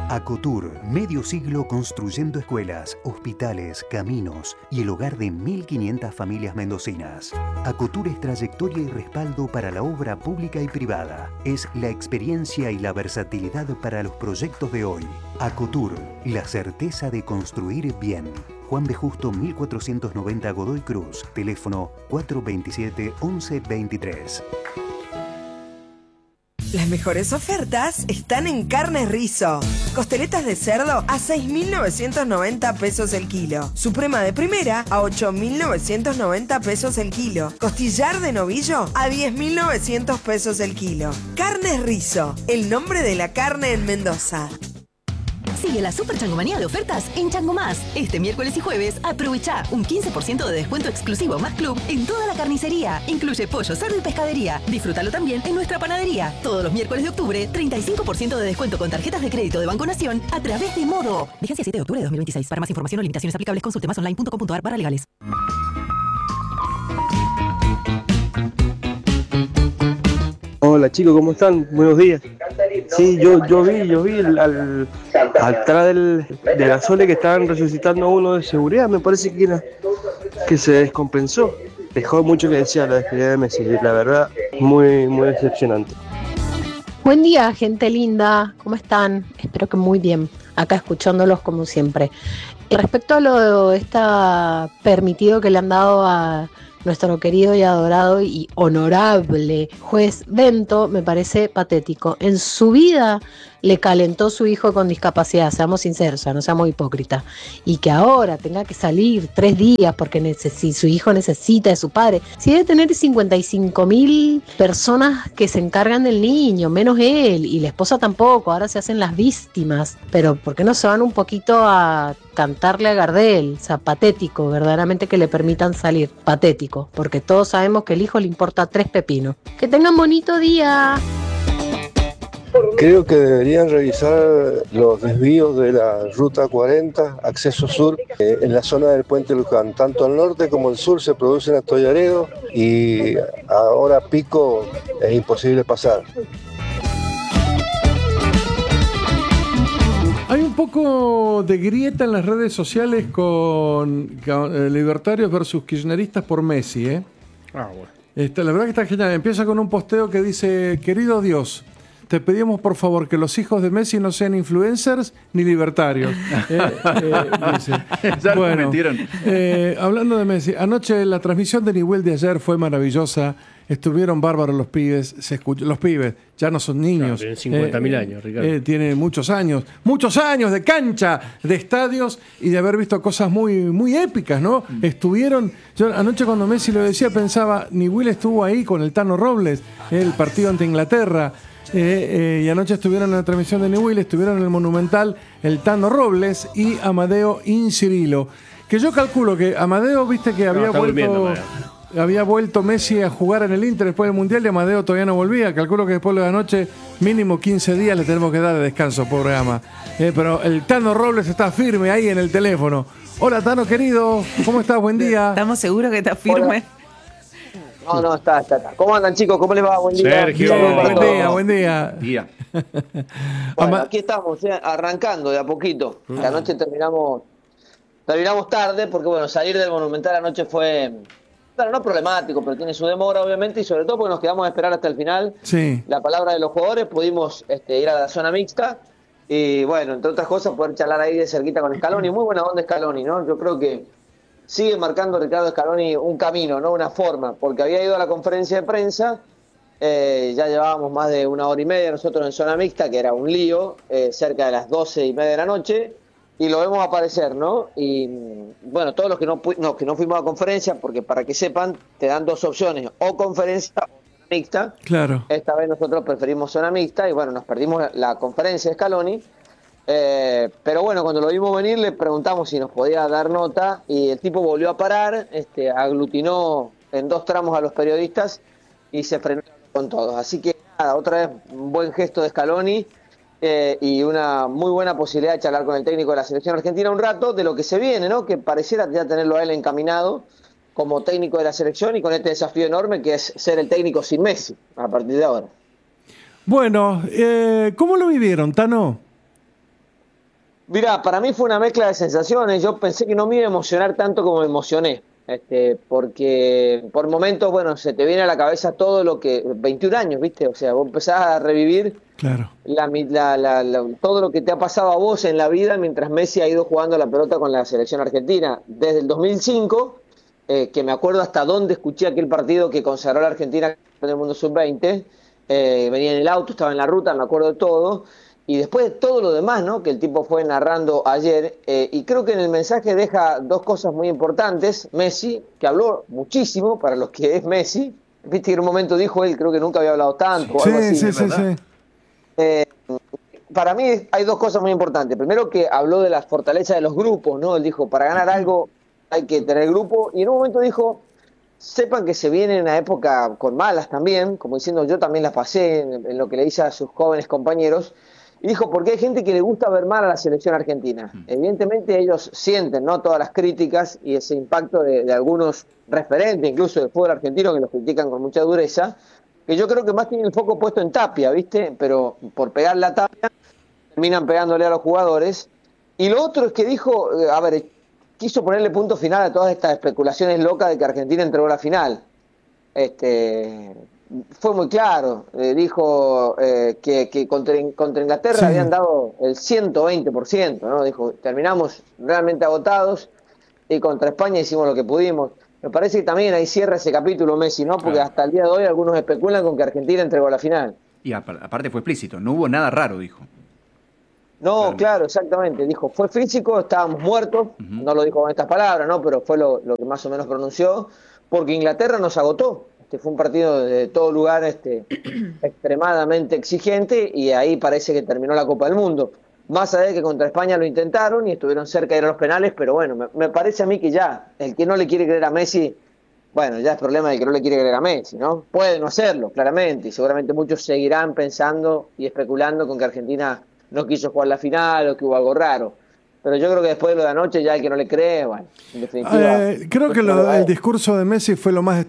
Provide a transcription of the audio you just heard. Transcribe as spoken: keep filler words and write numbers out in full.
Acotur, medio siglo construyendo escuelas, hospitales, caminos y el hogar de mil quinientas familias mendocinas. Acotur es trayectoria y respaldo para la obra pública y privada. Es la experiencia y la versatilidad para los proyectos de hoy. Acotur, la certeza de construir bien. Juan de Justo mil cuatrocientos noventa Godoy Cruz, teléfono cuatro veintisiete once veintitrés. Las mejores ofertas están en Carnes Rizo. Costeletas de cerdo a seis mil novecientos noventa pesos el kilo. Suprema de primera a ocho mil novecientos noventa pesos el kilo. Costillar de novillo a diez mil novecientos pesos el kilo. Carnes Rizo, el nombre de la carne en Mendoza. Sigue la Super Changomanía de ofertas en Chango Más. Este miércoles y jueves aprovecha un quince por ciento de descuento exclusivo más club en toda la carnicería. Incluye pollo, cerdo y pescadería. Disfrútalo también en nuestra panadería. Todos los miércoles de octubre, treinta y cinco por ciento de descuento con tarjetas de crédito de Banco Nación a través de Modo. Vigencia siete de octubre de dos mil veintiséis. Para más información o limitaciones aplicables, consulte más online punto com punto a r barra legales. Hola chicos, ¿cómo están? Buenos días. Sí, yo, yo vi, yo vi al, al, atrás del, de la Sole que estaban resucitando a uno de seguridad, me parece que era, que se descompensó. Dejó mucho que decir la despedida de Messi, la verdad, muy, muy decepcionante. Buen día, gente linda, ¿cómo están? Espero que muy bien, acá escuchándolos como siempre. Respecto a lo está permitido que le han dado a nuestro querido y adorado y honorable juez Bento, me parece patético. En su vida le calentó su hijo con discapacidad, seamos sinceros, o sea, no seamos hipócritas. Y que ahora tenga que salir tres días porque neces- su hijo necesita de su padre. Si debe tener cincuenta y cinco mil personas que se encargan del niño, menos él, y la esposa tampoco, ahora se hacen las víctimas. Pero ¿por qué no se van un poquito a cantarle a Gardel? O sea, patético, verdaderamente que le permitan salir. Patético, porque todos sabemos que el hijo le importa tres pepinos. Que tengan bonito día. Creo que deberían revisar los desvíos de la ruta cuarenta, acceso sur, eh, en la zona del puente Luján. Tanto al norte como al sur se producen atolladeros y ahora pico es imposible pasar. Hay un poco de grieta en las redes sociales con, con eh, libertarios versus kirchneristas por Messi, ¿eh? Ah, bueno. Este, la verdad que está genial. Empieza con un posteo que dice: querido Dios, te pedimos por favor que los hijos de Messi no sean influencers ni libertarios. eh, eh, dice. Ya bueno, lo metieron. Eh, hablando de Messi, anoche la transmisión de Nivel de ayer fue maravillosa. Estuvieron bárbaros los pibes, se escuchó, los pibes ya no son niños. Claro, tienen cincuenta mil eh, años, Ricardo. Eh, tiene muchos años, muchos años de cancha, de estadios y de haber visto cosas muy, muy épicas, ¿no? Mm. Estuvieron, yo anoche cuando Messi lo decía pensaba, Nivel estuvo ahí con el Tano Robles, el partido ante Inglaterra. Eh, eh, y anoche estuvieron en la transmisión de Newell, estuvieron en el Monumental el Tano Robles y Amadeo Incirilo. Que yo calculo que Amadeo, viste que había no, vuelto había vuelto Messi a jugar en el Inter después del Mundial y Amadeo todavía no volvía. Calculo que después de la noche, mínimo quince días le tenemos que dar de descanso, pobre ama. Eh, pero el Tano Robles está firme ahí en el teléfono. Hola Tano querido, ¿cómo estás? Buen día. ¿Estamos seguros que está firme? Hola. No, no, está, está, está. ¿Cómo andan, chicos? ¿Cómo les va? Buen día. Sergio, Bien, buen todos. día, buen día. Día. Bueno, aquí estamos, eh, arrancando de a poquito. Mm. La noche terminamos terminamos tarde porque, bueno, salir del Monumental anoche fue, claro, no problemático, pero tiene su demora, obviamente, y sobre todo porque nos quedamos a esperar hasta el final. Sí. La palabra de los jugadores, pudimos este, ir a la zona mixta y, bueno, entre otras cosas, poder charlar ahí de cerquita con Scaloni. Muy buena onda Scaloni, ¿no? Yo creo que sigue marcando Ricardo Scaloni un camino, ¿no? Una forma, porque había ido a la conferencia de prensa, eh, ya llevábamos más de una hora y media nosotros en zona mixta, que era un lío, eh, cerca de las doce y media de la noche, y lo vemos aparecer, ¿no? Y bueno, todos los que no, pu- no, que no fuimos a conferencia, porque para que sepan, te dan dos opciones, o conferencia o zona mixta. Claro. Esta vez nosotros preferimos zona mixta, y bueno, nos perdimos la, la conferencia de Scaloni. Eh, pero bueno, cuando lo vimos venir le preguntamos si nos podía dar nota y el tipo volvió a parar, este, aglutinó en dos tramos a los periodistas y se frenó con todos. Así que nada, otra vez un buen gesto de Scaloni eh, y una muy buena posibilidad de charlar con el técnico de la selección argentina un rato de lo que se viene, ¿no? Que pareciera ya tenerlo a él encaminado como técnico de la selección y con este desafío enorme que es ser el técnico sin Messi a partir de ahora. Bueno, eh, ¿cómo lo vivieron, Tano? Mirá, para mí fue una mezcla de sensaciones. Yo pensé que no me iba a emocionar tanto como me emocioné. Este, porque por momentos, bueno, se te viene a la cabeza todo lo que... veintiún años, ¿viste? O sea, vos empezás a revivir Claro. la, la, la, la, todo lo que te ha pasado a vos en la vida mientras Messi ha ido jugando la pelota con la selección argentina. Desde el dos mil cinco, eh, que me acuerdo hasta dónde escuché aquel partido que consagró a la Argentina en el mundo sub veinte. Eh, venía en el auto, estaba en la ruta, me acuerdo de todo. Y después de todo lo demás, ¿no?, que el tipo fue narrando ayer, eh, y creo que en el mensaje deja dos cosas muy importantes. Messi, que habló muchísimo para los que es Messi, viste que en un momento dijo él, creo que nunca había hablado tanto, o Sí, algo así, sí, sí, ¿verdad? sí. Eh, para mí hay dos cosas muy importantes. Primero, que habló de la fortaleza de los grupos, ¿no? Él dijo, para ganar algo hay que tener grupo, y en un momento dijo, sepan que se viene una época con malas también, como diciendo, yo también las pasé, en, en lo que le dice a sus jóvenes compañeros. Y dijo, porque hay gente que le gusta ver mal a la selección argentina. Evidentemente ellos sienten, ¿no?, todas las críticas y ese impacto de, de algunos referentes, incluso del fútbol argentino, que los critican con mucha dureza, que yo creo que más tienen el foco puesto en Tapia, ¿viste? Pero por pegar la Tapia, terminan pegándole a los jugadores. Y lo otro es que dijo, a ver, quiso ponerle punto final a todas estas especulaciones locas de que Argentina entregó la final. Este... Fue muy claro, eh, dijo eh, que, que contra, contra Inglaterra sí. habían dado el ciento veinte por ciento, ¿no? Dijo, terminamos realmente agotados y contra España hicimos lo que pudimos. Me parece que también ahí cierra ese capítulo Messi, ¿no? Porque claro, hasta el día de hoy algunos especulan con que Argentina entregó la final. Y aparte fue explícito, no hubo nada raro, dijo. No, claro, claro, exactamente. Dijo, fue físico, estábamos muertos, uh-huh. no lo dijo con estas palabras, ¿no? Pero fue lo, lo que más o menos pronunció, porque Inglaterra nos agotó. Este fue un partido de todo lugar este, extremadamente exigente, y ahí parece que terminó la Copa del Mundo. Más allá de que contra España lo intentaron y estuvieron cerca de ir a los penales, pero bueno, me, me parece a mí que ya, el que no le quiere creer a Messi, bueno, ya es problema del que no le quiere creer a Messi, ¿no? Puede no hacerlo, claramente, y seguramente muchos seguirán pensando y especulando con que Argentina no quiso jugar la final o que hubo algo raro. Pero yo creo que después de lo de anoche, ya el que no le cree, bueno, en definitiva... Eh, creo que lo, el discurso de Messi fue lo más